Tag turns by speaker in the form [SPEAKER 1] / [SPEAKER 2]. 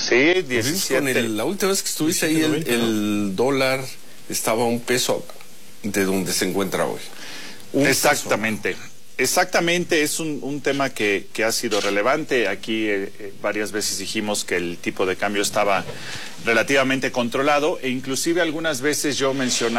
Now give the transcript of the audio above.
[SPEAKER 1] Sí, 17.
[SPEAKER 2] La última vez que estuviste ahí, el dólar estaba a un peso de donde se encuentra hoy.
[SPEAKER 1] Exactamente. Exactamente, es un tema que ha sido relevante. Aquí varias veces dijimos que el tipo de cambio estaba relativamente controlado e inclusive algunas veces yo mencionaba